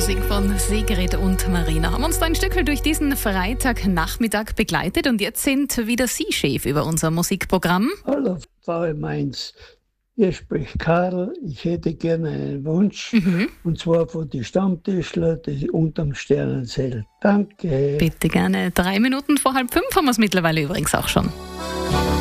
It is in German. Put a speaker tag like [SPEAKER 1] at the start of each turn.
[SPEAKER 1] Musik von Sigrid und Marina haben uns da ein Stückchen durch diesen Freitagnachmittag begleitet und jetzt sind wieder Sie Chef über unser Musikprogramm.
[SPEAKER 2] Hallo, Frau Mainz. Hier spricht Karl. Ich hätte gerne einen Wunsch, und zwar von den Stammtischler, die unterm Sternenzelt. Danke.
[SPEAKER 1] Bitte gerne. 3 Minuten vor 4:30 haben wir es mittlerweile übrigens auch schon.